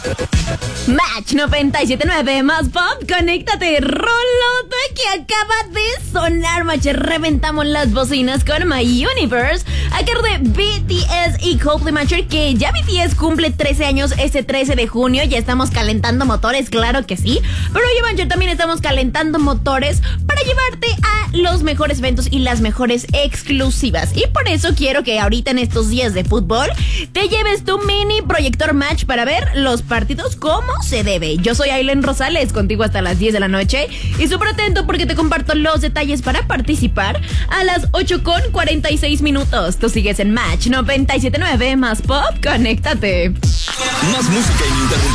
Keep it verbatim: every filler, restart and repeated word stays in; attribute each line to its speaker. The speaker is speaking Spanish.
Speaker 1: Match noventa y siete punto nueve más pop, conéctate, rolote que acaba de sonar, Match. Reventamos las bocinas con My Universe, a cargo de B T S y Coldplay, Match, que ya B T S cumple trece años este trece de junio, ya estamos calentando motores, claro que sí, pero oye, Match, también estamos calentando motores para llevarte a los mejores eventos y las mejores exclusivas, y por eso quiero que ahorita en estos días de fútbol te lleves tu mini proyector, Match, para ver los partidos como se debe. Yo soy Ailen Rosales, contigo hasta las diez de la noche, y súper atento porque te comparto los detalles para participar a las ocho con cuarenta y seis minutos. Tú sigues en Match noventa y siete punto nueve más pop, conéctate.
Speaker 2: Más música ininterrumpida.